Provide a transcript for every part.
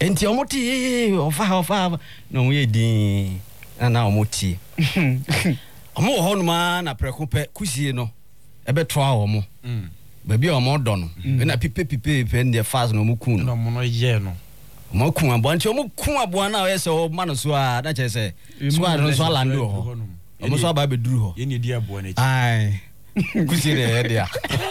enti omuti ofa no we din na omuti omo ho no ma na preko pe kusie no ebe to awo mo baby omo do no na pipe pe ndie fast no mu kun no mo no ye no mo kun abo anti omo kun abo na we se o ma no so a na che se so a no so lando ho omo so aba be duru ho ye ni di abo na chi ai kusie de dia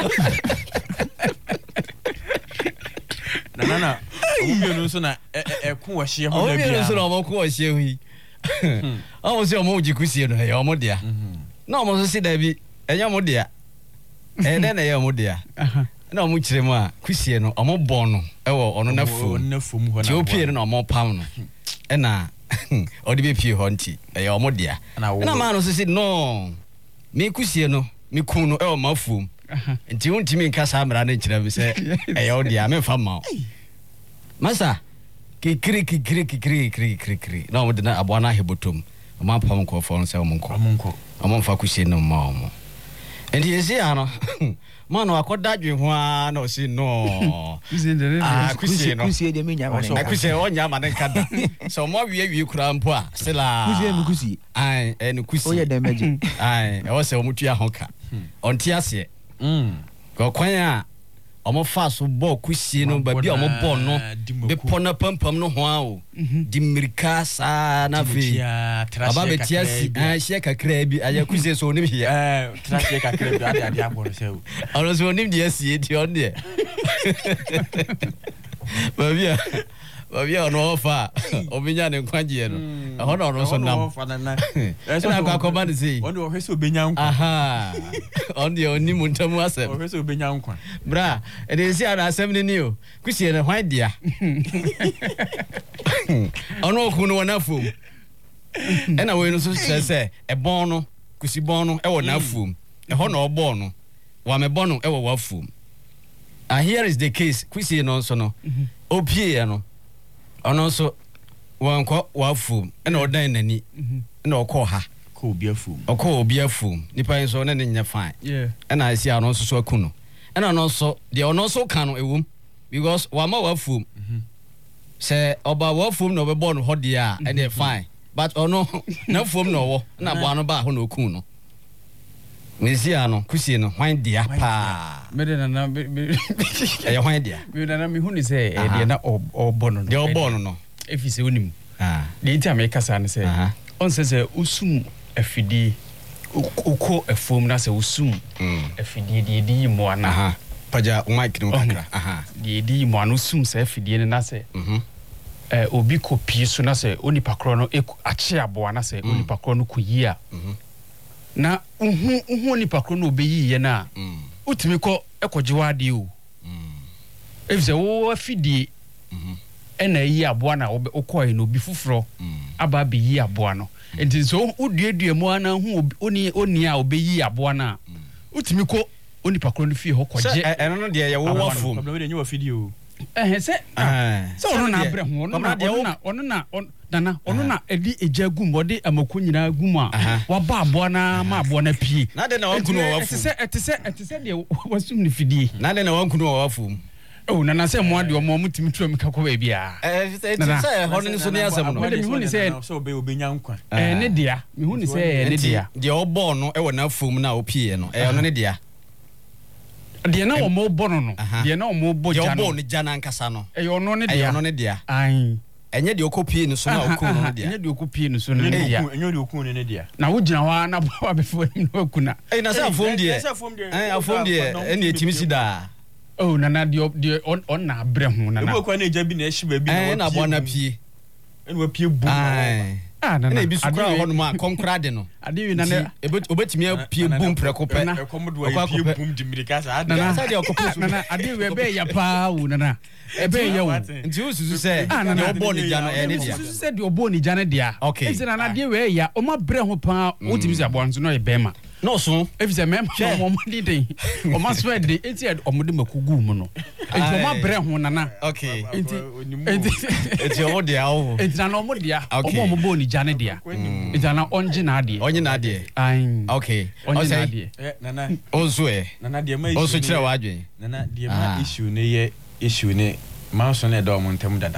na omo no so na kun wa hye ho da bia omo no so na omo kun wa hye hu omo se omo ji kusie no ye omo dia na omo so si da bi enye omo dia na ye omo dia na omo kire mu a kusie no omo bon no ewo ono na fum ho na ti opie no omo pam no na odi be pie ho nti ye omo dia na ma no so si no me kusie no me kun no ewo mafum nti wonti me nka sa mra na kire bi se ye odia me fa ma masa kikiri na omo de na abo na hebotom omo pam ko fo no se omo fa kusie no ma omo and you see ano man wakoda dwen ho a na o si no kusie de me nyama ne kusie o nyama ne kada so mo wie kura mpo a sela kusie ai en kusie o ye de meje ai e wo se o mutua hoka onti ase ko kwan a omo fa so bo kusie no ba bi omo bo no be pona pampam no ho a o di mirika sa na ve aba be tiasi hye kakra bi aya kusie so onim hye trashe kakra bi ade agbo no se o ono so onim de asie ti on de babia ono ofa obinya ne kwanje no ho na ono so nam eso na kwa koba de sei ono hwe so obenya nkwa aha on de oni muntamu asem hwe so obenya nkwa bra e de si ara asem ni o kusie ne hwan dia ono okunu wona fom e na we no so se e bon no kusi bon no e wona fom e ho na obo no wa me bon no e wo wa fom here is the case kusie no so no opie no ono so wanko wafum ena odan nani ena okọ ha ko obiafum okọ obiafum nipa yin so na ne nya fine ena asi ano so akuno ena no so de ono so ka no ewum because wama wafum se oba wafum no be born ho de a ena fine but ono na fum no wo na bo ano ba ho no kun no mesi ano kusie no hwan dia pa me de na e hwan dia me na me hu ni se e de na obono de obono no efise onim de ntia me kasa ne se on se usum afidi uko efom na se usum afidi de di mo ana paja mic no kakra de di mo anu sum se afidi ne na se obi kopi so na se onipa kro no achi abo na se onipa kro no koyi a na uhu onipa kro no obeyi ye na utimi ko ekojiwa de o efise wo afidi ena yi aboa na okoi no bi fufuro aba be yi aboa no enti so uduedue mu ana hu oni a obeyi aboa na utimi ko onipa kro no fie ho koje eno no de ye wo wafum problem de nyewa fidi o se ono na abre ho ono na edi eja gum odi amako nyina gum a waba aboa na ma aboa na pie na de na wankunu wafum etese de wasum ni fidi na de na wankunu wafum oh na se mo ade o mutimi tro mi kakọ ba bia se ho ni so ni asem no me hu ni se so obenya nkwa ne dia me hu ni se ne dia de obo no e wona fum na opie no ono ne dia de na o mo bono no de na o mo boja no de obo ni jana nkasa no ono ne dia ai enye de okopie ni so na okunu no dia enye de okopie ni so na dia enye de okunu ne dia na wo gina wa na bo before ni okuna na se afom de afom de ene etimi sida oh nana de on na abre ho nana ebo kwa na eja bi na ehye bi na bo na pie ene wa pie bu nana na bi sukura ho no ma konkra de no ade wi nana obetimi pie bum prekope ekomodo wa pie bum di mirika sa nana de okopo nana ade wi be ya pa wo nana ebe ya wo nti ususu se de obo ni jana ene dia ususu se de obo ni jana dia ese nana de wi ya o ma bre ho pa wo timi se abo nso no e bema no so efise mem mo diden o ma so de enti o mo de makugu mu no enti o ma bre ho nana okay enti o de awo enti na o mo dia o mo bo ni jane dia enti na onje na ade ai okay onje na ade nana ozo nana de ma ozo kire wa adwen nana de ma issue ne ye issue ne manso na da omontem dada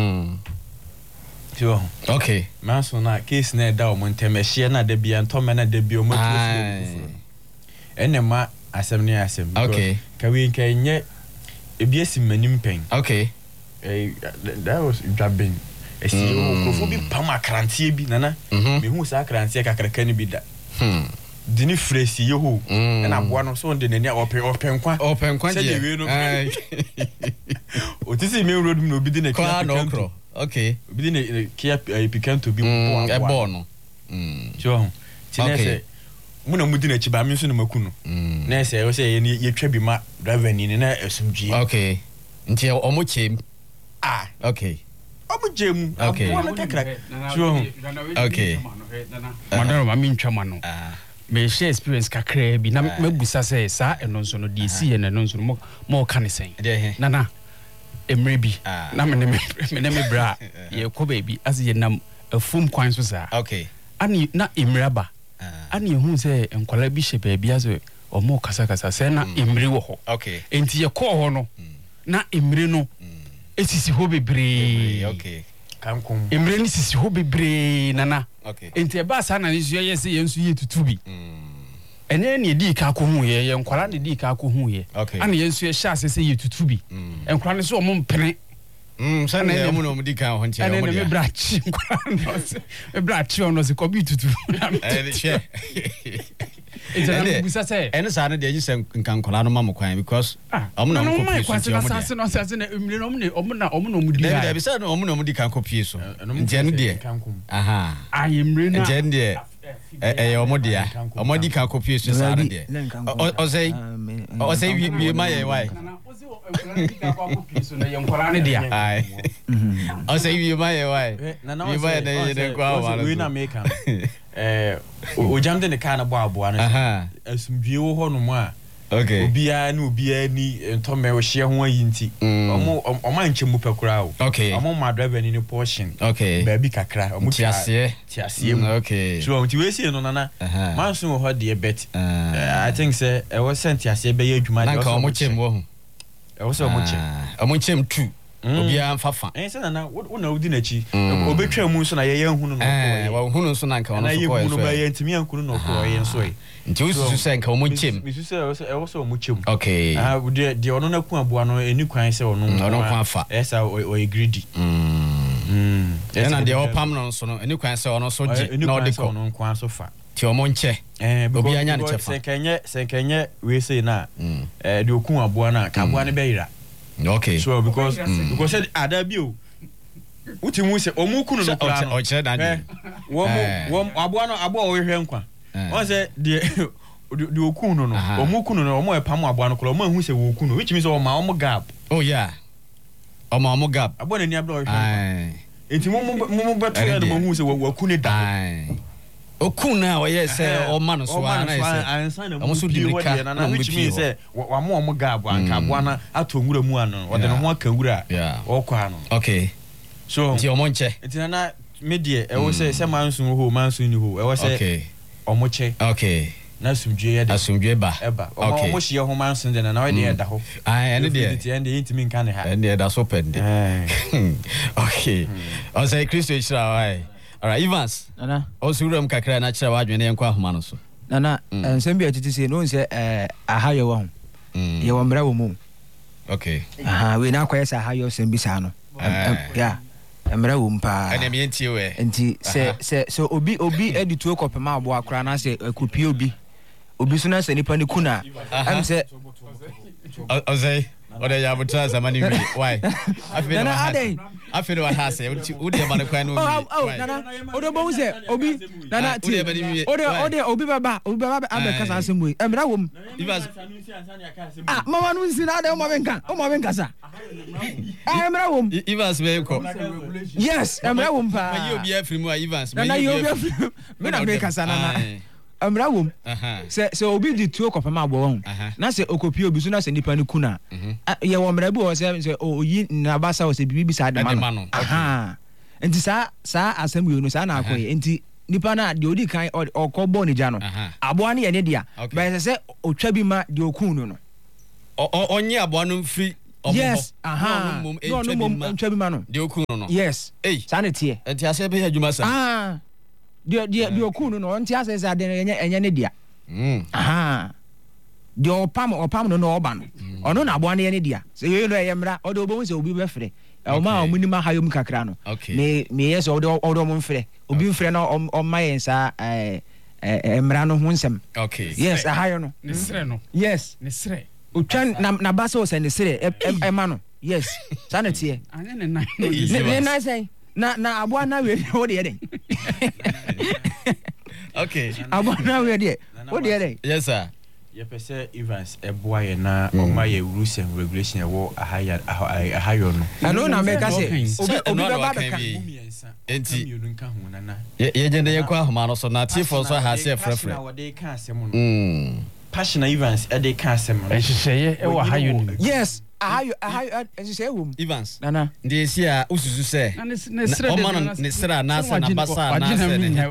tio okay manso na case na da omontem ehie na da bia ntome na da bia omotu enema asem ne asem okay ka we nkenye ebiesi manim pen okay that was jabbing esio krofo bi pam akrantie bi nana me hu sa akrantie kakraka ni bi da dini fresi yeho na aboa no so de nani open kwa je we no otisi me road no bi de na kia no okay bi de na kia pikan to bi boa no so tinese muna mudi na chiba mi so na makunu na ese o se ye twa bi ma driver ni na esumji okay nti omo chem okay omo jemu okay so okay madaro ma mi ntwa no me share experience kakra bi na mabusa say sa eno nso no de si ye na eno nso no mo ka ne sen nana emre bi na me bra ye ko baby as ye nam afum kwan so sa okay ani na emre ba ani hu say enkwala bi she baby as o mo kasa say na emre wo ho okay enti ye ko ho no na emre no esisi ho bebre okay kankum emre ni sisi ho bebre nana okay enti e ba sa na nso ye se ye nso ye tutubi enye ne di ka ko hu ye enkwala ne di ka ko hu ye ani ye nso ye sha se ye tutubi enkwala ne so mo mpene sa na ye mo no mo di ka ho ntia mo dia me brachi enkwala no se me brachi ono se ko bi tutu she ejana busa se ene sa na de yi se nkankwala no ma mo kwan because omo na mo ko pie so omo dia no se na emre no omo no mo di David abi sa no omo no mo di kan ko pie so ntia ne de aha ayemre na ntia ne de omo dia omo di kan ko pie so sa na de o say we ma ye why o say we ma ye why we ma ye de kwa wa we na make am o jamde ne kana bo aboa no asumdue wo ho no mu a okay obia ni ntome wo hye ho ayinti omo anche mu pakura o okay omo ma driver ni portion okay baby kakra omo tiasie okay so nti we see no nana manso ho de bet I think say e was sent tiasie be ye adwuma de omo chem wo ho e was omo chem tu obia mfafa say nana wo na udi na chi obetwa mu so na ye hunu no wo hunu so na nka ono so ko ye so ba ye ntimi ankunu no ko ye so nti ususu se nka omo chem mi susu e was omo chem okay de ono na ku aboa no eni kwan se ono kwan fa esa o greedy na de opam no so no eni kwan se ono so je na odiko ono kwan so fa ti omo nche obi anya ne chefa senkenye we say na de okun aboa na ka aboa ne be yira okay so because adabio uti mu se omukunu no kura no o chere na wo aboa no aboa o hwe nkwa o se de okunu no omukunu no omo epam aboa no kura omo hu se wo okunu which means o ma omo gap oh yeah omo gap aboa na ni abdo o hwe enti mo betre de mo hu se wo okunu da okuna o ye se o ma no so ana se omo so dibika na which means say wa mo omo gap anka aboa na ato nwura mu ano o de no ho aka nwura o kwa no okay so ti omo nche enti na media e wo se mansun ho mansun ni ho e wo se okay omo che okay na asumdue ye de asumdue ba okay omo hye ho mansun de na we de da ho ene de ti ende intimi nka ne ha ene da so pende okay o say Christo chira why alright Evans nana o suram kakra na chira wadwene enko ahoma no so nana nsem bi atiti se no nse aha ye wo ho ye wo mra wo mu okay aha we na kwese aha ye sem bi sa no ya mra wo mpa ene me ntie we enti se obi editu kopema abo akra na se akopie obi so na se nipa ni kuna am se o say o de ya buta zamani bi why afero wa hase o de ba ne kwan no nana o de bo se obi nana ti o de obi baba abeka sa asem we emra wo mama no nsi na de o mo benka sa emra wo Evans be ko yes emra wo pa ma yi obi afiri mu Evans ma yi obi afiri me na benka sa nana amra wom se obi di tuo kopama abo won na se okopie obi so na se nipa ni kuna ye wo mra bi wo se oyi na basa wo se bibi sa de ma no enti sa asem yo no sa na akoye enti nipa na de odi kan okobo ni ja no abo ani ye ne dia ba se otwa bi ma de okun no onye abo no free yes no mum ntwa bi ma no de oku no yes sanity enti ase be adwuma sa de oku no enti ase sa de enye ne dia de opam no no oba no ono na abo ne dia se ye no eyemra o de obo se obi be frɛ o ma o munima hayom kakra no me yes o de mo mfrɛ obi mfrɛ na o ma yen sa emra no ho nsɛm yes ahayo no ne srɛ no yes ne srɛ otwan na basa o se ne srɛ ema no yes sanity anya ne nan ne na say na abo na we o de den okay abo na we de o de den yes sir yepese Evans eboa ye na oma ye rules and regulation e wo ahayo no ano na make say obi be ba ka enti ye gende ye kwa homa no so na tifo so ha se frefre na wode ka asem no passion Evans e de ka asem no ehye e wo ahayo ni yes ahayo say wo Evans nana de si a ususu se o man ne sra na se na basa na se ne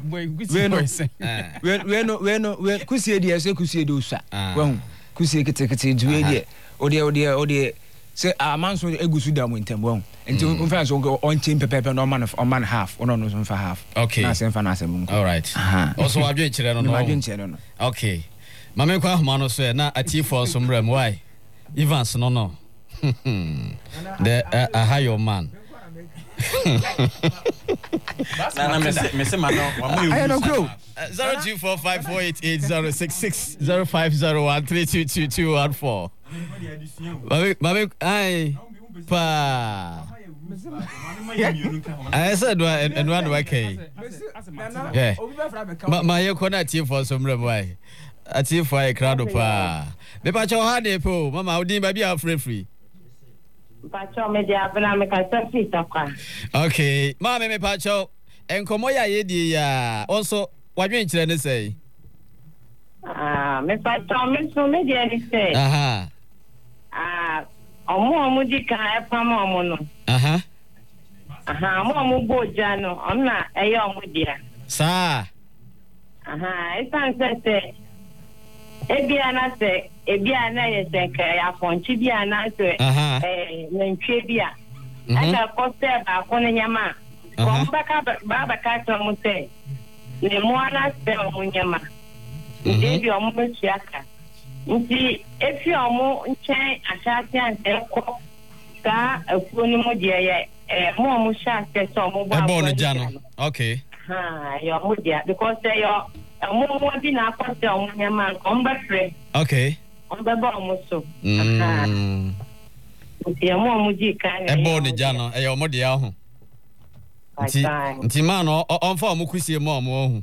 we kusie de se kusie de usa wahu kusie ketekete duwe de ode se amanso egusu da mo ntem wahu enti mfa so on team pepepe no man half ono no mfa half na se mfa na se mu all right also wadwe kire no no okay mame kwa homa no so na atifo so mram why Evans no the ahayo man na me se mano wa mo 0245488066 0501322214 mame ai pa I said and one okay yeah ma ye kona tifo so mram why atifo ai crowd pa me pa cho ha de po mama odin ba bia free Pacho media bana me ka safi takwa. Okay, mama me pacho enkomo ya ye di ya also wadwen kire ne sei. Me pacho me so media ni sei. Omo di ka e pam omo no. Omo boja no, onna eye omo dia. Sa. E san se Ebia na yesenka ya fonchi bia na so nantwe bia aka koste ba ko ne nyama ko baba ka to mo se ne mo ana se mo nyama ebi o mo chiaka nti efi o mo nchen asase ante ko ka afuo ni mo dia ye mo sha se so mo ba bo ne jano okay yo mo dia because yo mo bi na akwate o nyama ko mba frɛ okay on beba omuso nti mo muji kan ebo ne jano e yo mo de ya ho nti man on fa mo kusie mo ho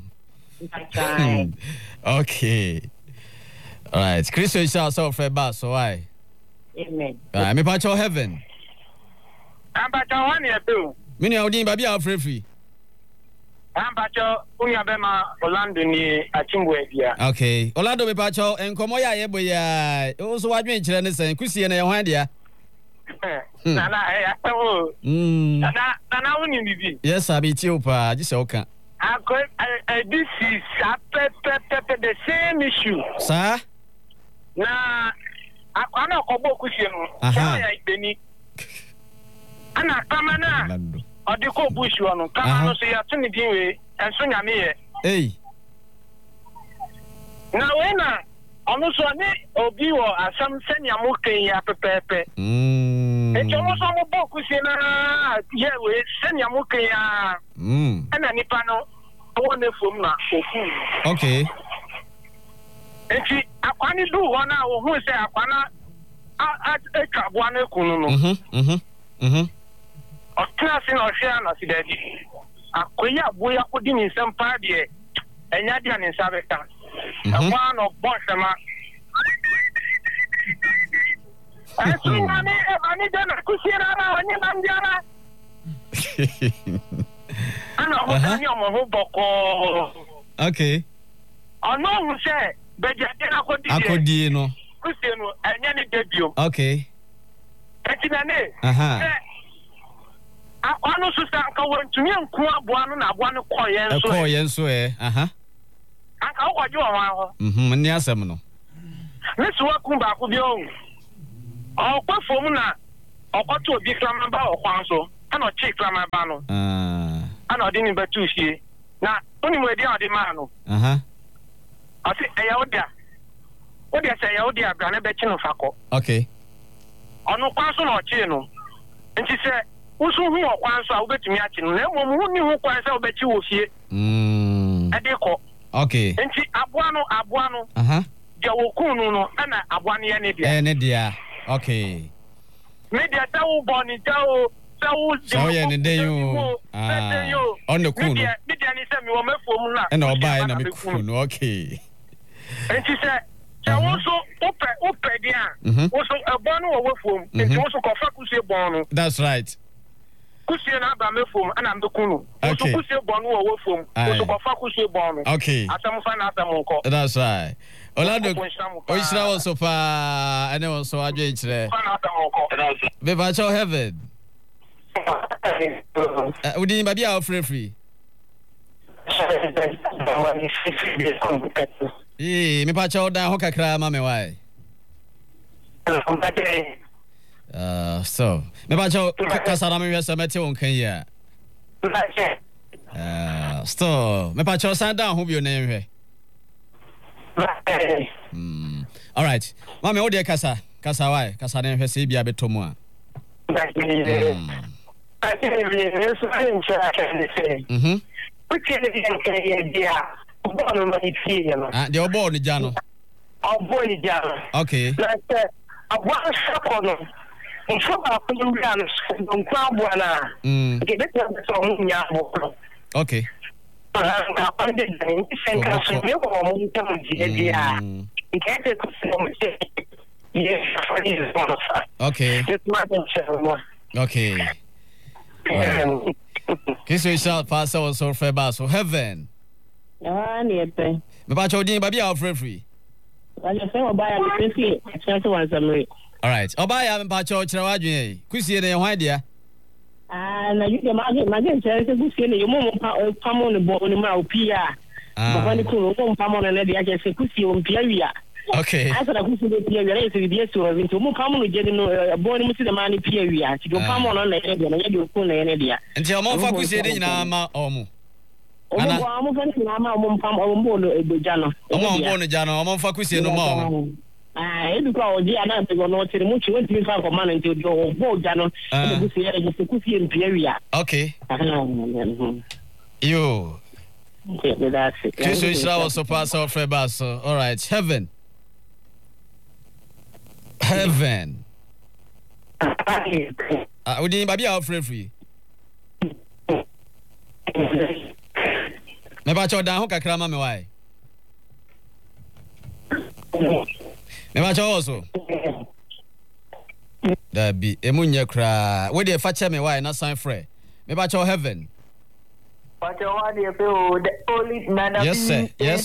okay all right Christian shall so for ba so why amen me pa cho heaven amba cho one year too mini odin ba bia free Ampacho unya bema Orlando ni achimbwe bia. Okay. Orlando me pacho enkomo ya yebo ya. O so wadwen kire ne sen kusie na ye hwan dia. Nana awo. Nana woni bibi. Yes, abi ti opa, ji se oka. This is the same issue. Sir? Na akwana kobo kusie no. Ya ibeni. Ana kamana. Orlando. Odiko bush wonu kama no so ya tuni dinwe enso nyame ye na wena onu so ni obi wo asam senya mo ken ya pepepe ejo mo so mo boku se na ye we senya mo ken ya ana nipa no wo ne fom na okay enti akwani du wona wo hu se akwana a etwabo na kunu no Otrasi no share na sidedi. Akoya boya kodi ni sempa de enya dia ni sabeta. One of bossama. Ani dana kusira na ani manjara. Ana ho tani omo boko. Okay. Ono se beje na akodi no. Kusenu enya ni debio. Okay. Etinane. Akwano so sa nka wantumi nko aboa no na aboa no koyen so anka wo gwaje wo ho ni asem no nesu wakum ba ko bi o kwafom na Okoto obi krama ba okwan so. Ana chi krama ba no. Ana odi ni betu sie. Na oni mo edi odi ma no. Ati eya odia. Odia say eya odia bra na be chi no fako. Okay. Ono kwan so na ochi no. Nti se usu hu okwan so a obetumi achi no. Na emo mu ni hu kwan so obechi wo fie. Ade ko. Okay. Nti aboa no. Dia wo kunu no na aboa no ye ne dia. Ne dia. Okay. Media tawo boni tawo so ye ne den yo. On the kunu. Media ni se mi wo mefom na. Na oba na me kunu. Okay. Nti se wo so ope dia. Wo so ebo no wo fom. Nti wo so kofa kusie bon no. That's right. Kusie na ba mefom ana me kunu. Wo so kusie bon no wo fom. Wo so kofa kusie bon no. Okay. Asam fa na asam nko. That's right. Olado Oishra also pa ene won so adwe kire. Be ba cho heaven. Udi ba bia free. Me pa cho da ho kakra ma me wai. So me pa cho kasara me wese mete won kan ya. So me pa cho san down ho bi o na hwe. All right. Mama, what dey kasa why? Kasa na hwe se bia betomo a. The obo ni jano. Obo ni jano. Okay. Abo sapo no. Nso ba ko ni ria no. Nkwa abo na. Ke be so nya abo. Okay. Okay. Okay. Kiss yourself, Pastor, also for Basso. Heaven. Me about your din, baby, I'll free. Well, you say, buy a 50 all right. I'll buy a patch of Charaji. Kusi, why, dear? Na you imagine charity kusiene yo mo pamo ne bo ne ma opia baba ne ko mo pamo ne de age se kusi o mpia wia okay asa na kusi de pia wia se bi so ro mo pamo no je no bo ne musi de ma ne pia wia ti do pamo no na ye de na ye de ko na ye ne dia nti o mo fa kusi de nyina ma o mo ana o mo fa nyina ma o mo pamo o mo no egbeja no o mo bo no ja no o mo fa kusi no ma o ebi kwa oji ana be no tiri mu chi wenti fa ko man nti o bo ja no e bu se ye se kusi mpia wia okay yo okay that's it Kristo Israel also pass off for bass all right heaven we didn't baby out free me ba cho dan ho kakra ma me why me ba cho also da bi emunya kra we dey fa che me why na sign free me ba cho heaven but what you feel the only man yes sir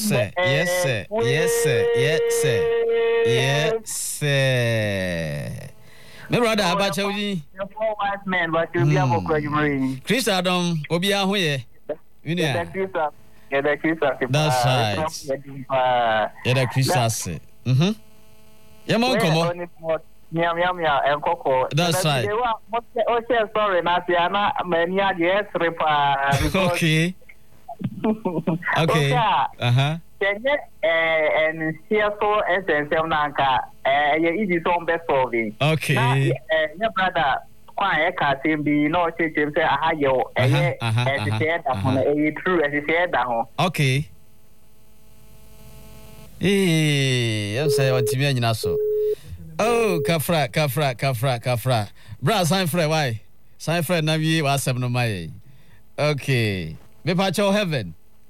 me brother abacha udi the four wise men but you be able to marry Chris Adam obi aho ye yeah the Christmas that's right yeah the Christmas yeah mon komo Miam enkoko that's right okay sorry na piana many yes repa okay Kenye and CFO SNM nanka easy so best solving. Okay. Na brother kwa ka tembi no cheche say aha yo say that ho true say that ho. Okay. You say what me nyina so. Oh, kafra. Bra sign free why? Sign free na wi wa asem no mai. Okay. Me pa cho heaven.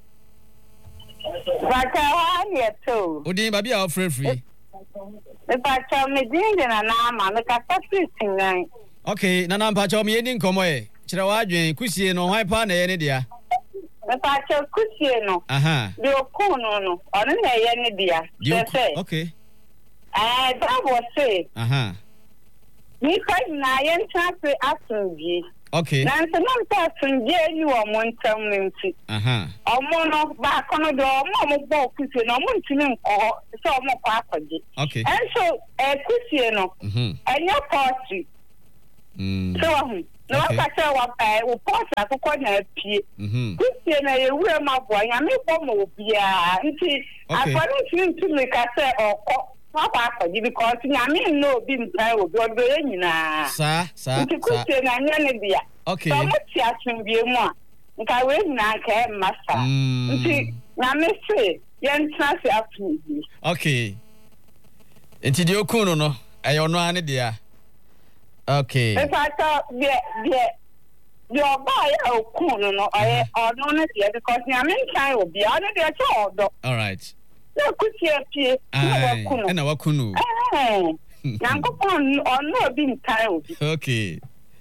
Bacha wa too. Odi ba bia free. Me bacha me din na ma me ka tafi. Okay, na pa cho me ni nkomo e. Kire wa adwen kusie no hwan pa na ye ne dia. Me bacha kusie no. De okunu no. Ono na ye ne dia. Okay. That was it. Me kai na yen trafe asungi. Okay. Na nse na nta asungi ni wo montam nti. Omo no ba kono do omo bo kusie no omo ntimi nko so omo kwa akwaje. Okay. And so kusie no. Enya party. So no kasa wa wo port akoko na pie kusie na ye wura mabo anya me bomo bia nti afọni tintu me kasa okọ papa akọji because nya me no bi mpa obi odo nyina sa nti kusie na nya ne bia okay so mo ti atwembie mu a nka we nyina ka masa nti na me se ye ntra se afuji okay nti di okuno no ayo no ane dia okay if I thought your boy okuno no I no na dia because nya me nkan obi a no dia cha odo all right na kusie pie na wakunu Yankopon ono bi nkan obi okay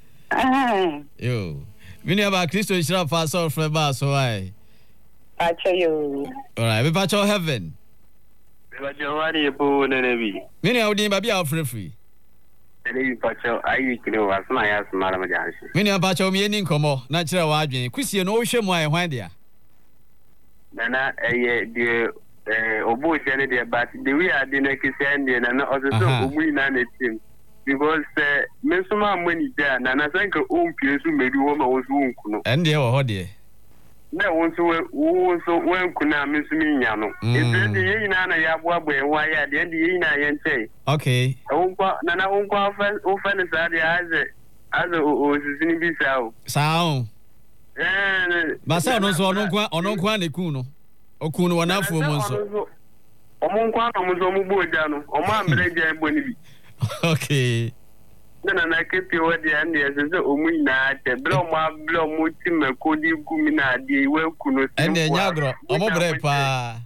yo mini aba Kristo shira fa so frɛ ba so ai acha yo all right we patch heaven Ba jawari po nenebi mini awdi ba bia free Ele pacho ayi kilo asma ya smara majansi mini aba patch mi eni nkomo na kyerɛ wa adwen kusie no wo hwɛ mu ai hwan dia nana eye de obu jene de but the we are the next and na also obu na na team because me suma money there nana sanka ompie su medu wo ma wo su nkuno ende wo ho de na wo so wen kuna me su mi nya no e de ye ina na ya boa boe wa ya de ye ina ye nche okay onko nana onko ofa ne sa de aze o sisini bi sao ba sa no so ono kwa ne ku no okun no na afu mo nso omonko anu mo so mo bo ja no o ma mbre ja ebo ni bi okay na kepi wadi ande sese omu ina te blo mo ti me kodi gumi na de we kuno ende nyagro omo bre pa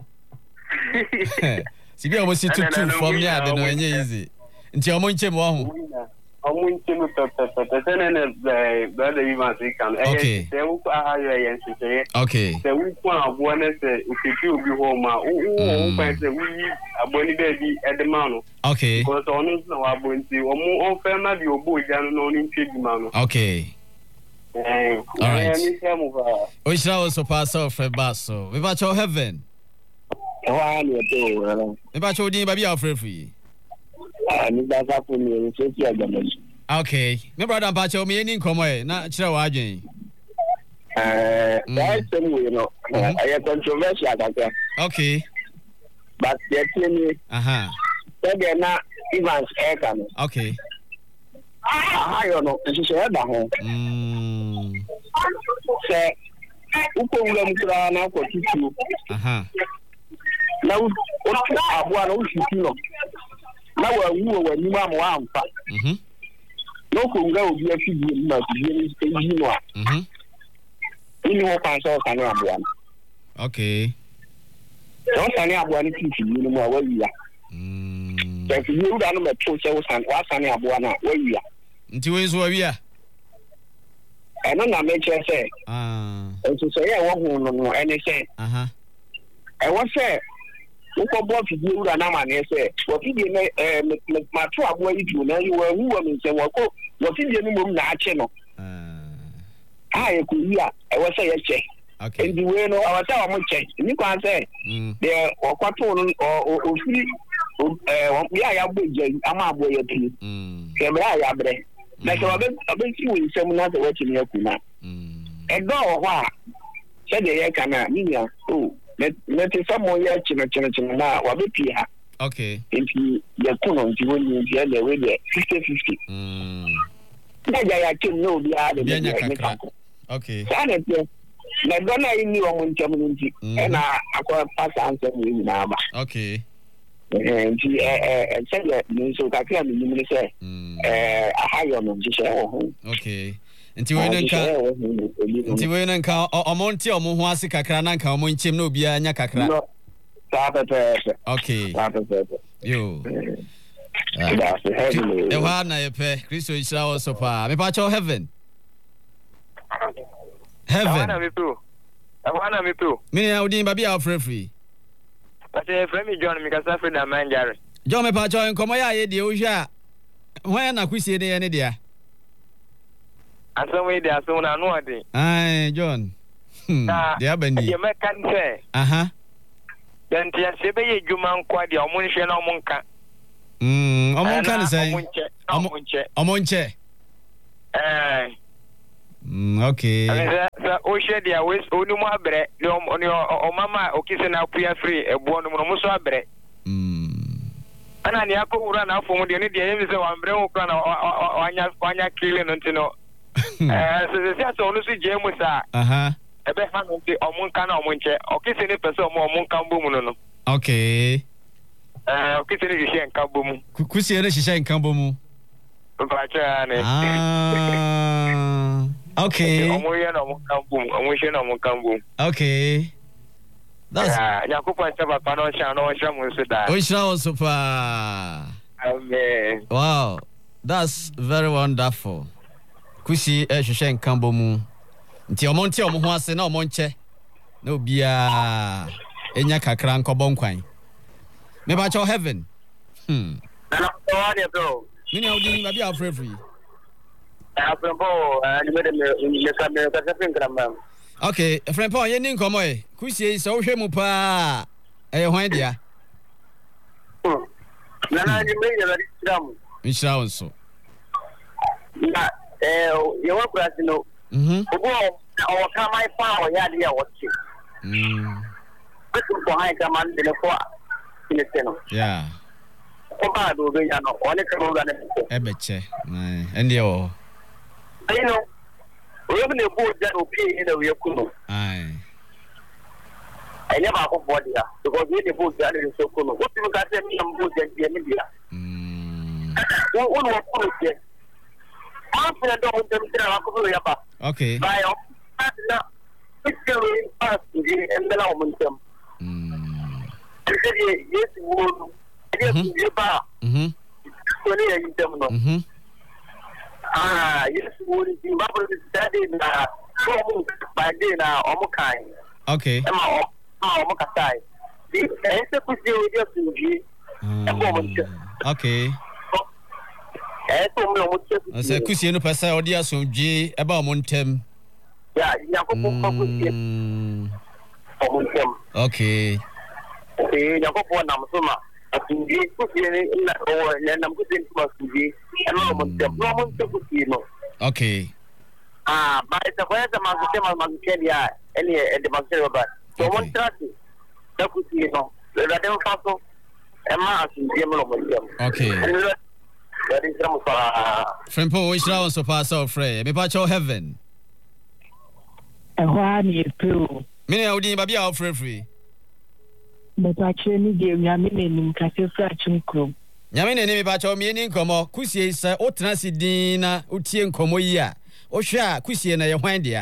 sibi omo si tutu from ya de no enye easy nti omo nche mo ho omo nche mo tata ne brother you must can okay se u aha yo yen se okay se u kwa abo na se ukepi obi ho ma u kwa se u aboni baby edemano okay because onu na wa bonti omo on fe na bi obo ja no ni nteduma no okay all right o shira o so pass off baso we ba cho heaven wa ni to we ba cho din ba bi afrefri ni da ka fu ni se ti agama okay me brother pa cho me ni nkomo e na kire wa adwen that same way no I controversial that okay but the thing they na Evans Eka no okay ayo no nso e ba ho se uko wura mkura na ko tutu na o aboa na o tutu no na wa wu wa ni ma mo amfa no ko nga obi afidie ni ma fidie ni no a ni wo kan so kan aboa okay so kan aboa ni tutu ni mo wa wiya se fidie wura no meto se wo san aboa na wa wiya nti we zo wa wiya eno na me che se nso so ye wo hu no ene se e wo se uko bo fidie wura na ma ne se wo fidie me ma to aboa yi tu na yi wa hu wa me se wo ko wo fidie ni mom na ache no e ko wiya e wo se ye che okay ndi we no awata wa mo che ni kwa se de okwato no o firi ya ya bo je ama abo ye tu ke bra ya bre na ke obe ti we nsem na se wo chi ne akuna edo ho a se de ye kana ni ya let it some more chino na wa be pi ha okay nti ya kuno nti woni nti ya le we de 50-50 na ya kin no bi a de ya kakra okay sana te na gona ini wa mun tamu nti na akwa pasa answer ni na ba okay nti sɛ ni so kakra mi ni se ahayo no nti se ho okay nti we nka omonti omo ho ase kakra na nka omo nchem na obi anya kakra okay yo ewa na yepe Kristo ishira wo so pa me pa cho heaven awana mi pro me ya odin ba bia free but frame John mi ka safe na manjare John me pa cho nkomo ya ye de o hwa hwan na kusie de ye ne dia aso we de aso na no ade ai John dia bani ye mekan se dan tia se be ye djuma nkwa de omo nhwe na omo nka omo nka ne sai omo nche Okay. O share dia we onu mu abre o mama o kise na puya free ebo no mo so abre. Ana ni akowura na afo mu de ne de yemi se wa mbre ho kra na wanya kile no ntino. Se onu si je mu sa. Ebe fa no ti omunka na omunche. O kise ne pese omunka mbo mu no. Okay. O kise ne hihye nka mbo mu. Kusie ne hihye nka mbo mu. Bacha ne. Okay. Okay. That's Amen. Wow. That's very wonderful. Kusi ehwehwe nkambo mu. Nti omonte omo ho ase na omonche. Na obia enya kakra nkobon kwan. Me ba cho heaven. Na no bro. Mini audi ba bia free. Okay, friend Paul, you didn't come away. Kusi is so shame pa. Hwan dia? Na you made a drum. Inshallah so. Na you work as you know. Our come my power ya dia watch. But behind come on the for in the center. Yeah. Oba do be ya no. One come over there. Ebeche. And you know, we have a boat that will pay in the Yakuno. Aye. I never have a body because we the boat that is so cool. What you got them in boat and the media? What was it? After the dog, them okay. By it's going fast and the momentum. Yes, you bar. Yes, would be study by day now, Omokai. Okay. Omokai. Okay. I say, Kusi no pesa odia somji eba montem. Yeah, okay. Okay, Yakopo Namasuma. Okay. But it's a way the Manchelia, any the Manchelia, but so one traffic. That could see no. The Radem Faso, Emma, okay. That is some Frimpo, which round so far so free. Me patch heaven. And why me too? Many of the baby are free. But actually, Yamini in Cassia Chunkum. Yamini, me patch or me in Como, Kusi is Otrasidina, Utien Comoia, Osha, Kusi and your Wandia.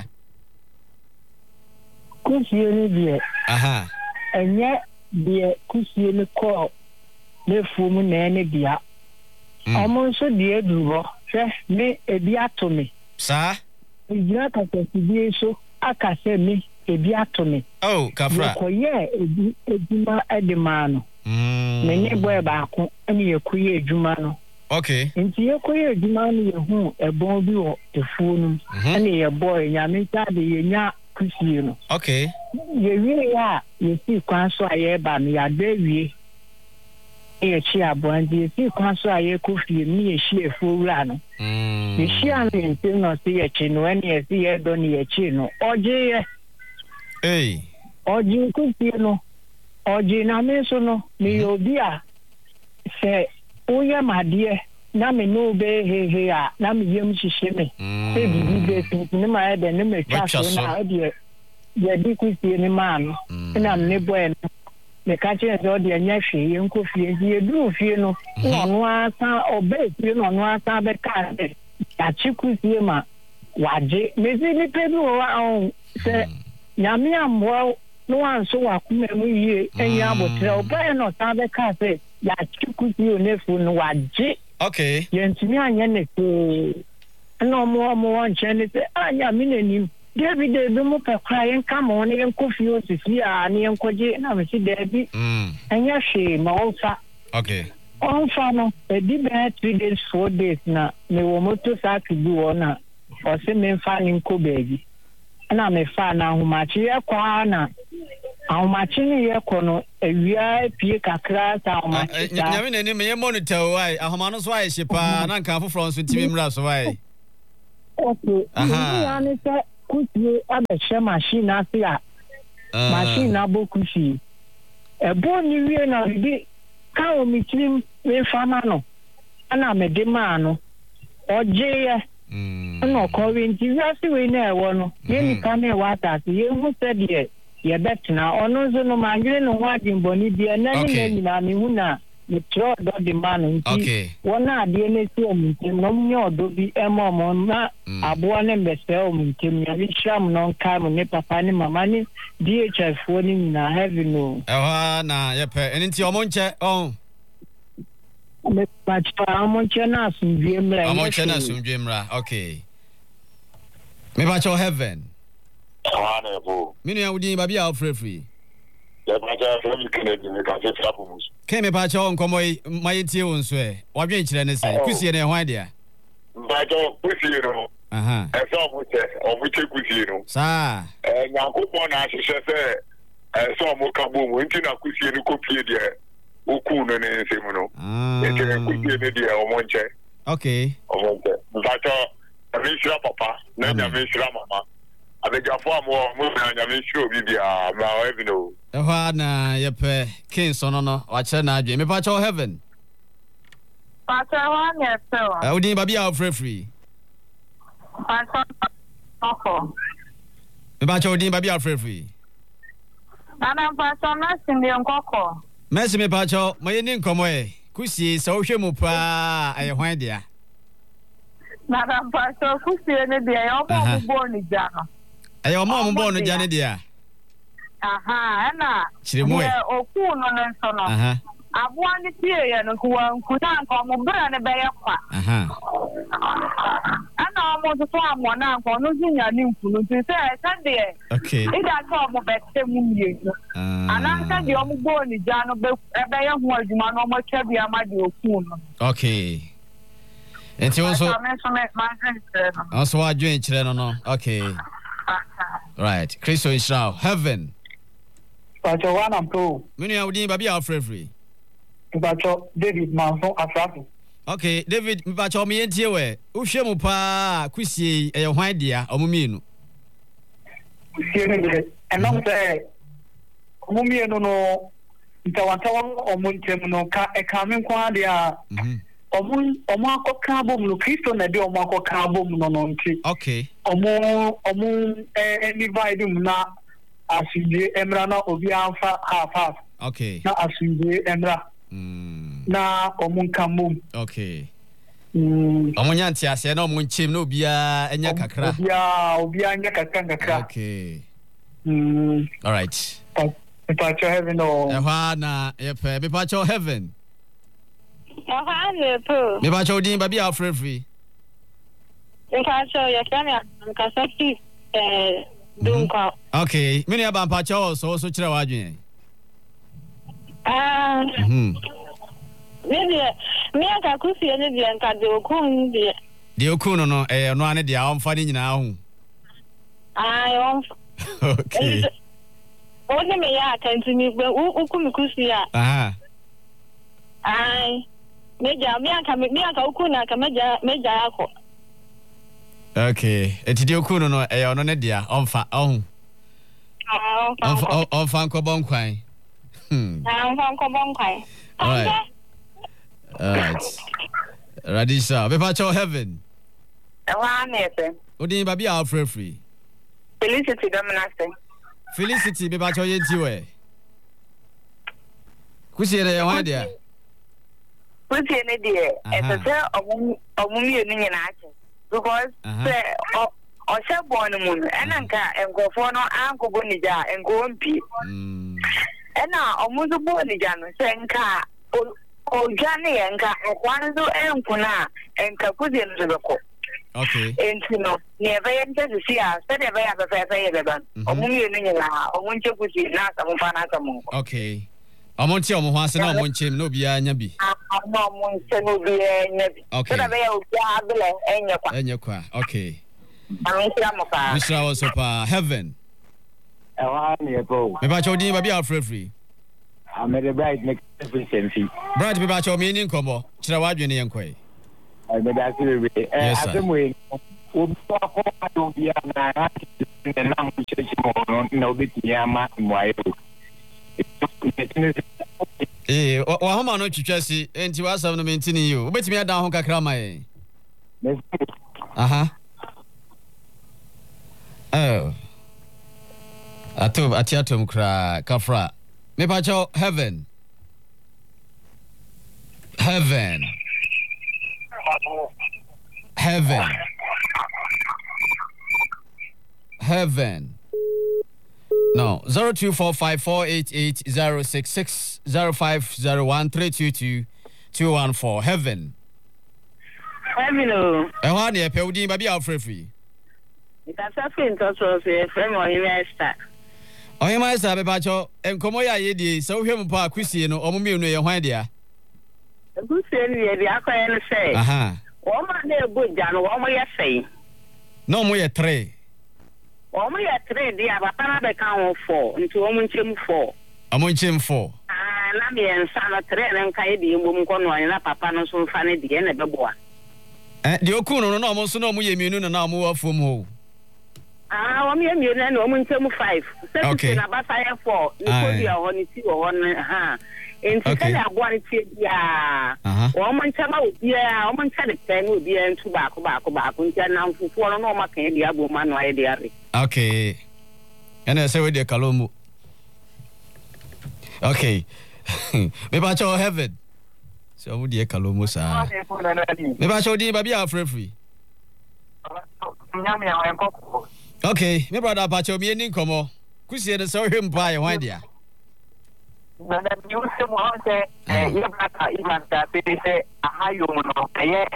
Kusi, aha. And yet, dear Kusi in the call, the woman and dear. Almost a dear do, me a diatomy. Sir? If you so, I can say me a diatomy. Oh, Kafra. Eduma Edimano. Many boy back and you queer Jumano. Okay. Into your queer Jumano, who a bomb or a fool, and a boy, Yamita, the Yanya Christian. Okay. You really are, you see, Consul, I by me, I baby. A cheer brand, you see, Consul, I could me a sheer full run. The sheer until not see a chin when you see a donny a chin, or Jay. Hey. Or Jim Cupino, or Gina Mesono, me obia. Say, oh, yeah, my dear, Nami no bay here, Nami Yum Shishimi. Baby, my head and name a chassis, dear. The big Christian man, and I'm never. The catcher is all the Yashi, and Coffee, you do, you know, one or base, you know, one time the car. That you could see my Waji, maybe people around say, Yamiam, well, no one so I couldn't we and Yabo tell, but not other car say, that you could see your nephew, Waji. Okay. Yentian, no more, Chinese, I am in him. David, the Mupa crying, come on, and coffee to see and Koji, and I will see Debbie. And Yashi, my old fa. Okay. On farmer, a deep 3 days, 4 days now, me will motor to do honor or send me finding Kobe. And I'm a fan now who much here, Kwana. How much in here, Kono, a VIP class, how much? Yamin, any monitor, why, a Homanos, why, Shipa, and Uncle France with Tim Rass, why? Okay. Ya ni sɛ kusie abɛhyɛ machine ase a machine abɔ kusie. Ɛbɔ ni wie na bi ka o mi tirim me fama no. Ana me de ma no. Ɔgye ɛna ɔkɔwe nti wiase wei na ɛwɔ no. Yɛ nika na ɛwɔ atase yɛ hu sɛ deɛ yɛbɛtena ɔno nso no mandwene no ho adwembɔne bi ɛna ne na nyinaa mehu na metrɛ ɔdɔ de ma no nti wɔn a adeɛ no si ɔmo ntam na ɔmnyɛ ɔdɔ bi ɛma ɔmo na aboa ne mbɛsɛe ɔmo ntam na mehyira mo no nkae mo ne papa ne mama ne DHF foɔ ne nyinaa heaven o ɛhɔ na yɛpɛ ɛno nti ɔmo nkyɛ mepakyɛ ɔmo nkyɛ na asomdwie mmra ɔmo nkyɛ na asomdwie mmra okay mepakyɛ heaven Minu ya wudi babi a free. Ya baja from Kennedy me ka se trapo mus. Ke me pa cha nkomo yi mayetie won so e. Wadwen kyerɛ ne sɛ kusie ne hwan dia. Baja kusie no. Aha. E so mo che kusie no. Sa. Nyankopɔn na ahyehyɛ sɛ so mo ka bom nti na kusie no kopie dia. Oku no ne nsɛm no. Nti kusie ne dia o mo nkyɛ. Okay. O mo nkyɛ. Baja me shira papa, na nya me shira mama. Abegafo amo mo na nya me shiro bibia ma heaven no. Ehwa na yepe king sono no wa kyerɛ na adwe. Me pa kyerɛ heaven. Pa kyerɛ wa ne so. Udin babi a free. Pa kyerɛ. Me pa kyerɛ udin babi a free. Nana pa kyerɛ na sindi nkɔkɔ. Messi me pa kyerɛ mo ye ni nkomo e. Kusie sɛ wo hwɛ mu pa ɛyɛ hwan dia. Nana pa kyerɛ kusie ne dia ya ɔbɔ bo ni ja no. Ayo mo bo no jane dia. Aha, na. Chiremwe. Oku no nso no. Aha. Aboa ne tie ye no kuwa nkuna nko mo bra ne bɛyɛ kwa. Aha. Ana mo to amo na nko no zinya ne nkunu nti sɛ de. Okay. Ida to mo bɛte mu mie no. Ana nka de mo bo ni ja no bɛyɛ ho adwuma no mo twa bi ama de oku no. Okay. Enti also also adwen kyerɛ no. Okay. Right. Christo Israel. Heaven. Pacho one and two. Minu ya udin babi a free. Pacho David Manson Afrafi. Okay, David, pacho me yentie we. Uhwe mu pa kusie ɛyɛ hwan dia omumienu. Kusie ne de. Ɛnam sɛ omumienu no ntawantawa omuntem no ka ɛka me kwa dia. Omu akɔka bom no Kristo na de omu akɔka bom no no nti. Okay. Omu divide mu na asuje emra na obi anfa half. Okay. Na asuje emra. Na omu nkamom. Okay. Omu nyanti ase na omu nchim na obia enya kakra. Obia enya kakra. Okay. All right. Mepacho heaven no. Ehwa na yepe mepacho heaven. Me ba cho din ba bia free. Mepacho yakanya nkasaki dunka. Okay, me ne ba mpacho so kyerɛ wa adwen. Me aka kusie ne dia nka de okun dia. De okun no no ane dia omfa ne nyinaa ho. Okay. Only me ya kan timi gbe ukumi kusie a. Aha. Meja me aka ukun na ka meja akọ. Okay, etidi okun no ono ne dia omfa ohun. Omfa nkobon kwan. Omfa nkobon kwan. Alright. Radisha, be pa cho heaven. Wa nete. Odin ba bia free. Felicity Dominaste. Felicity be pa cho yenti we. Kusie na yan dia. Kusie ne dia. Etete omumi enu nyina ache. Because Oshabon moon, Ananka, and go for no uncle Bonija and go on pee. And now, almost a Bonijan, Senka, or Johnny and one do Ankuna and Kapudian Riverco. Okay. And you know, never entered to see us, but never have a fair eleven. Or Mumia, or Winter Pussy, not a Fanatamo. Okay. I'm on Tiamo Hansen, I'm on Chim, no Bia Nabi. I'm not one Senu Bia Nabi. Okay. Okay. Mr. also pa heaven. Me ba cho din ba bia free. I'm the bride make efficiency. Bride be ba cho me ni nkomo. Kira wa dwene yenkoi. I be that we asem we Wahoma no twitwasi enti wasam no mentini yo obetimi ada ho kakra mai aha atiatom kra kafra me pacho heaven No, 0245488066 0501322214 heaven. Hello. Ewa ne pe udi ba bia free. Ikasa fin to so se frame o Master. O Master be bacho enkomo ya ye die so hwem pa akusie no omo me no ye hwan dia. Akusie ni ye dia akwa ne sei. Aha. Wo ma na ebuja no wo mo ye sei. No mo ye 3. Omo ye 3 dia ba para be kan ho 4 nti omo nchem 4. Omo nchem 4. Na me ensa na 3 ne nka ye di mbom ko no na papa no so fa ne die na beboa. Di okun no na omo so na omo ye mienu na omo wa fom ho. Omo ye mienu na omo nchem 5. Okay. Na ba fa ye 4 ni ko dia ho ni ti ho no ha. Enti ka ya gwa ni ti dia. Omo nchem obi a omo nchem de pen obi ntu ba ko nti na mfufu no na omo kan dia bo ma no aye dia re. Okay. And I say we dey kalomo. Okay. Me ba cho heaven. So we dey kalomo sa. Me ba cho din ba bia free. Okay, me brother ba cho me ni nkomo. Kusie de so hwem pa ye hwan dia. Na na you se mo say you brother Iman ta say ahayo mo no ye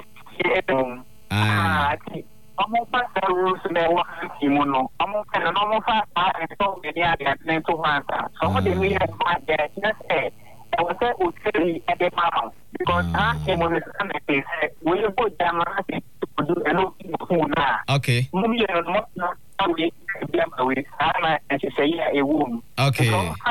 Amo pa sa rules na wa kimono. Amo ka na mo fa so many other things to answer. So the we have that na say I was say utri at the mama because kimono is na say we go down to do a lot na. Okay. Mumi no no we be am we sana and say yeah a woman. Okay.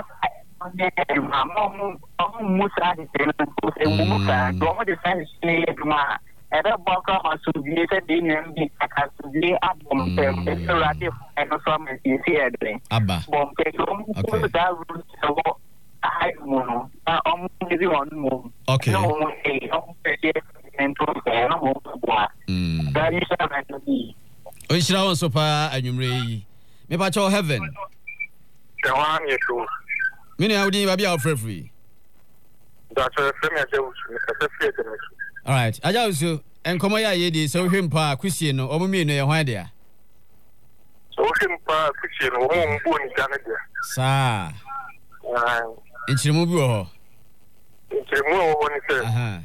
Mama musa de say musa do the sense ni ma Eda boka masubie se de nyambi akasubie abom pem esorade eno so amesi edre aba bom pe so mo da ru so ai mo na om dizi on mo okay no mo e om pe de ento se no mo boa da yi sa na ni o ishira won so pa anwumre yi me pa cho heaven the one you do me na udi ba bia free that's a premier jews me se fe all right aja usu enkomo ya ye di so hwem pa kusie no omo mi no ye hwan dia so hwem pa kusie no omo mbo ni jana dia sa inchirimu bi wo ho inchirimu wo ni se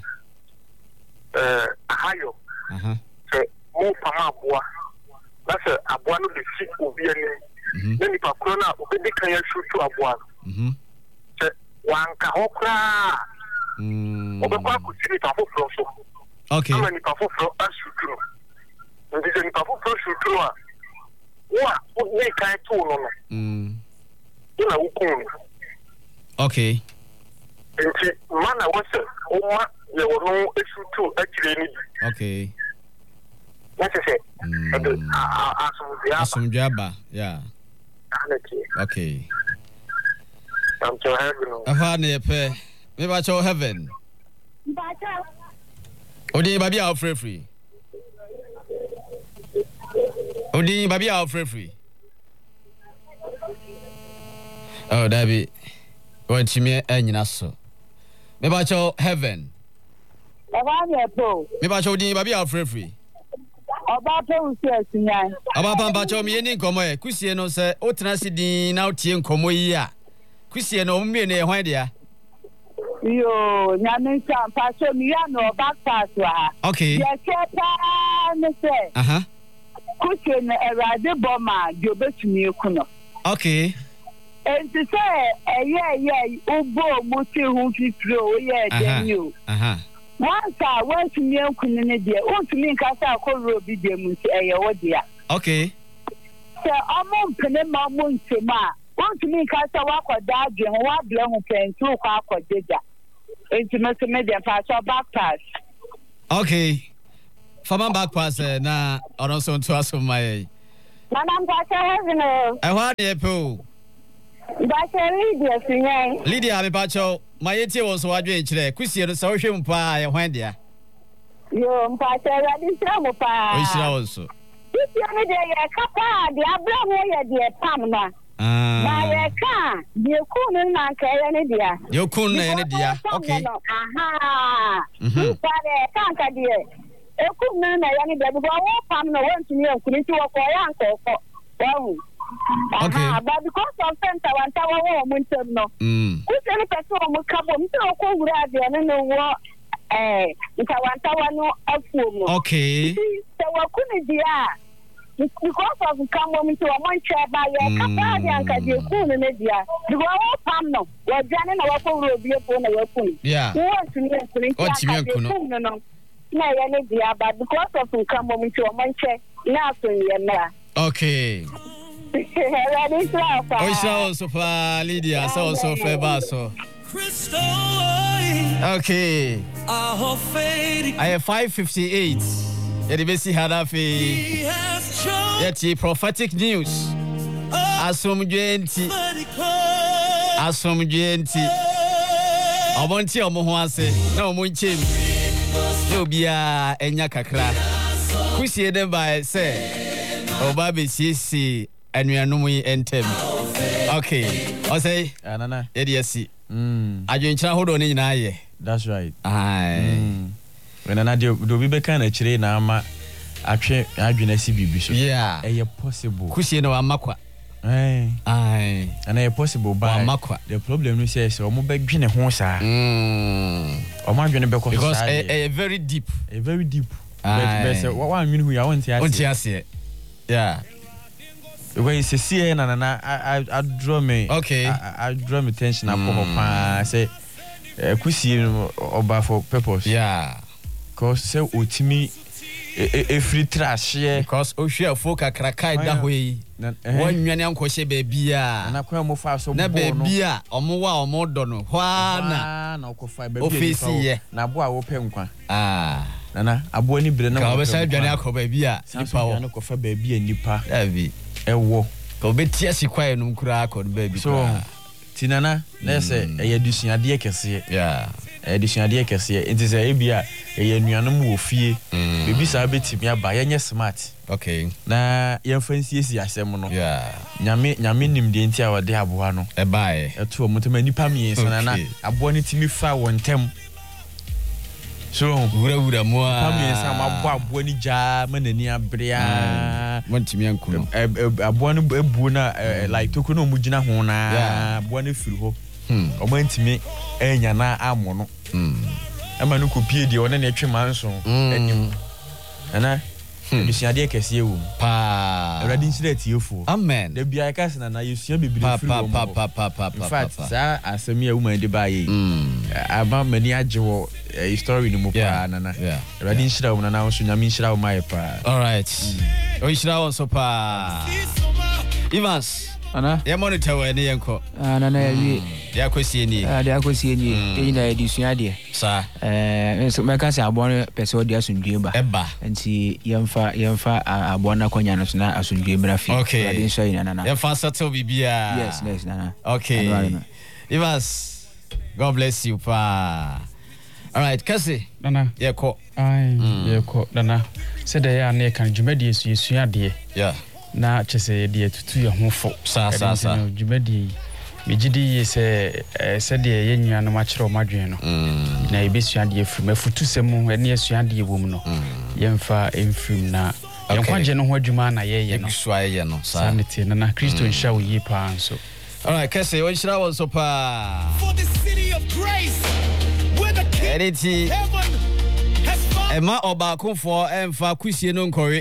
ahayo se mo pa ma aboa na se aboa no de si obi ani na ni pa kro na obi de kan ya shutu aboa se wanka hokra obi kwa kusie ta foforo so okay ama ni pafo fro asuturo ndi ni pafo fro suturo a wa ni kai to no no ina ukun okay nti mana wose oma ye wono esutu akire ni okay what is it asumdua ba yeah okay I'm to heaven aha ne pe me ba cho heaven Odi babi a free. Odi babi a free. Oh, David. What chime anyina so. Me ba cho heaven. Aba ne po. Me ba cho odi babi a free. Oba pe usi asinyan. Aba pa ba cho me ni nkomo e. Kusie no se o tena si din na o tie nkomo yi a. Kusie no o me ne hwan dia. Yo, nyame champa so mi ya no back pass wa. Okay. Ya chepa ne se. Kuche na erade boma di obetumi ekuno. Okay. Enti se eye ubo muti hu fifro o ye denyo. Once I went to me ekunu ne de, o to me nkasa akoro bi de mu nti eye wo dia. Okay. Se omo mpene ma mo ntema. O to me nkasa wakoda adwe ho wa ble ho pentu kwa akodeja. Intimacy media pass or back pass. Okay. Fama back pass na ono so nto aso mai. Madam Pastor Heaven. Ehwa de po. Pastor Lydia Sunyan. Lydia me pacho, mayete won so wadwe kire. Kusie no so hwem pa ehwan dia. Yo, Pastor Radisha mo pa. O isira won so. Kusie no de ye kapa de abra mo ye de pam na. Na ye ka, de kunu na ka ye ne dia. Yo kunu na ye ne dia. Okay. Aha. Pare kan ka de. Ekum na na ya ni de bo wo pam na won tuni enkuni ti wo ko ya nko ko. Wow. Okay. But because of center one tower wo mo ntem no. Kusie ni person mo ka bo mti ko wura de no wo nta one tower no afuo mo. Okay. So wo kunu dia. Because of come on to a month by your capacity and Kajikun and India. You are palm no. You're Janet or Wapo will be upon a weapon. Yeah. You want to know no. No, but because of come on to a month, now. Okay. Oh, so far, Lydia, so fair basso. Okay. I have 5:58. Yedibesi hadafi yeti prophetic news asomdwenti obonti omo ase na omo nchem na obia enya kakra kusie dem ba se oba be sisi anuanom yi entem. Okay osei nana yediasi adwenkyira hodo ne nyina ye. That's right. When another do be kind of chile na ama atwe adwena si bibi so. Yeah. Possible. Kusie no amakwa. And possible by the problem we say so mo be dwene ho sa. O ma dwene be ko so sa. Because very deep. Very deep. But say what one who ya want here. Yeah. When you see na I draw me. Okay. I draw me attention up say kusie oba for purpose. Yeah. Cause say otimi free trash here because ohwe folk akrakai da hoyi wonwene ankɔhye baabia na kwa mo fa so na baabia ɔmo wa ɔmo dɔ no hwana na ɔkɔfa baabia na bo a wo pɛ nkwa nana abo ani bere na ka obesa adwane akɔ baabia nipa wo na kɔfa baabia nipa davi ɛwɔ ka obetia sikwae no nkura akɔ no baabia so tinana na se eyadusuade kɛse yeah edisuade kɛse enti sɛ ebia eyanuanom wɔ fie bebi sa betimi aba yenye smart. Okay. Na yemfansie si asɛm no. Yeah. Nyame nimde enti a wɔde aboa no. Ɛbae. Ɛto ɔmotema nipa miɛnsa na aboa no timi fa wɔn ntam. So wura moa. Nipa miɛnsa ma bɔ aboa ni gya ma nani abrea. Wɔntimi anku no. Aboa no ebu na like toko no mu gyina ho na aboa no firi hɔ. Ɔmo ntimi enya na amo no. Ama no kopie die one na etwe manso anim. Ana edusuade kɛse ewu pa awurade nsire tiefo amen da bia ka sena na yesua bebiri firi wo pa in fact sa asemi a woman de ba yi aba mani agye wo story no mu pa nana awurade nsire wo nana so nyame nsire wo mai pa. All right o nsire wo so pa Evans ana ya monitor we ne yenko nana yawi ya kosie ni ya kosie ni ina edusuade sa so meka se abon pese odi asundue ba eba nti yemfa abon na konya no so na asundue bra fi okay so ina nana yemfa settle bibia yes nana okay Evans God bless you pa. All right kasi nana yeko yeko nana se da ya na kan dwumadi yesuade yeah na chese de tutu ye ho fo sa dwumadi megidi se de ye nnuano ma kire o madwen no na ebesuade efrim afutu semu ene esuade ewom no yemfa emfrim na yenkwaje no ho adwuma na ye no suaye no sanity na Kristo nsha wo yi pa nso. All right kese wo nshira wo so pa for the city of grace where the king heaven has found Emma oba konfo emfa kusie no nkore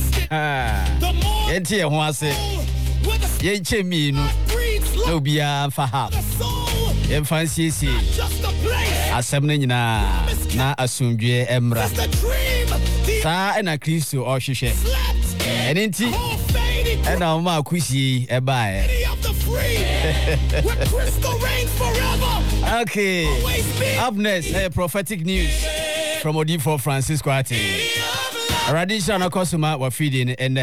yenti ye ho ase ye chemi no na obia mfa ha ye mfa siesie asem na nyina na asundwe emra sa na Kristo o hwehwe enenti ena o ma kusie ebae. Okay, up next prophetic news from Odifo Francisco Ati. Radisha na kosuma wa feeding and